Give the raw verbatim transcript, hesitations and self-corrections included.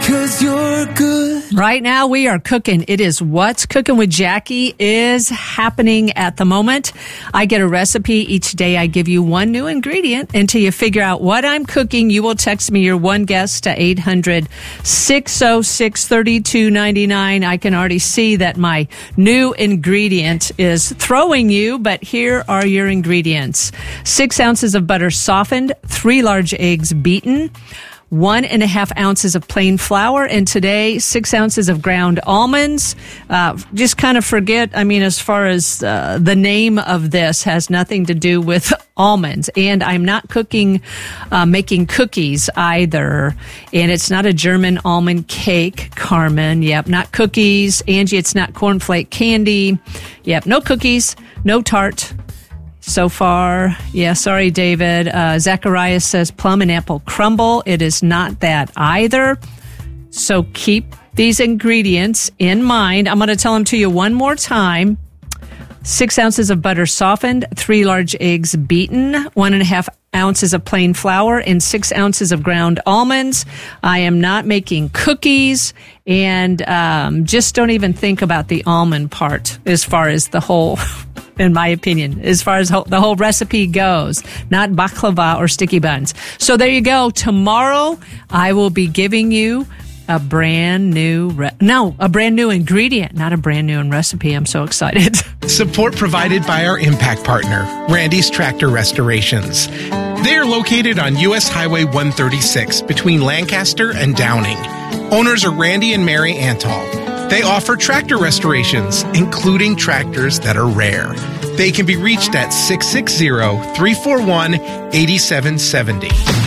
'cause you're good. Right now we are cooking. It is What's Cooking with Jackie is happening at the moment. I get a recipe each day. I give you one new ingredient until you figure out what I'm cooking. You will text me your one guess to eight hundred, six oh six, three two nine nine. I can already see that my new ingredient is throwing you, but here are your ingredients. Six ounces of butter softened, three large eggs beaten, one and a half ounces of plain flour, and today, six ounces of ground almonds. Uh, just kind of forget, I mean, as far as uh, the name of this has nothing to do with almonds. And I'm not cooking, uh, making cookies either. And it's not a German almond cake, Carmen. Yep, not cookies. Angie, it's not cornflake candy. Yep, no cookies, no tart. So far, yeah, sorry, David. Uh, Zacharias says plum and apple crumble. It is not that either. So keep these ingredients in mind. I'm going to tell them to you one more time. Six ounces of butter softened, three large eggs beaten, one and a half ounces of plain flour, and six ounces of ground almonds. I am not making cookies, and um, just don't even think about the almond part as far as the whole, in my opinion, as far as the whole recipe goes, not baklava or sticky buns. So there you go. Tomorrow, I will be giving you a brand new, re- no, a brand new ingredient, not a brand new recipe. I'm so excited. Support provided by our impact partner, Randy's Tractor Restorations. They are located on U S Highway one thirty-six between Lancaster and Downing. Owners are Randy and Mary Antall. They offer tractor restorations, including tractors that are rare. They can be reached at six six zero, three four one, eight seven seven zero.